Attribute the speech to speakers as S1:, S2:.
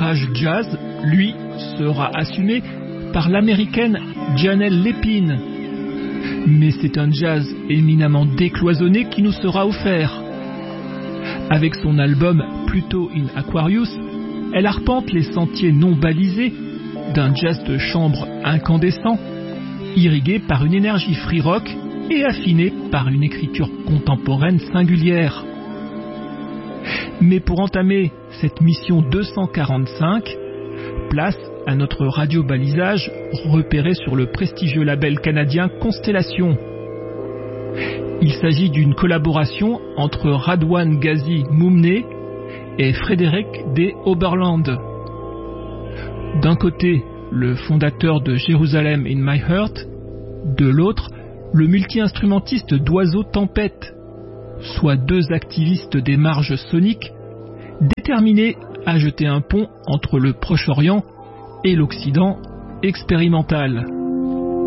S1: virage jazz, lui, sera assumé par l'américaine Janelle Lépine. Mais c'est un jazz éminemment décloisonné qui nous sera offert. Avec son album Pluto in Aquarius, elle arpente les sentiers non balisés d'un jazz de chambre incandescent, irrigué par une énergie free rock et affiné par une écriture contemporaine singulière. Mais pour entamer cette mission 245, place à notre radio-balisage repéré sur le prestigieux label canadien Constellation. Il s'agit d'une collaboration entre Radwan Ghazi Moumne et Frédéric D. Oberland. D'un côté, le fondateur de Jerusalem in My Heart, de l'autre, le multi-instrumentiste d'Oiseau Tempête, soit deux activistes des marges soniques, déterminés à jeter un pont entre le Proche-Orient et l'Occident expérimental.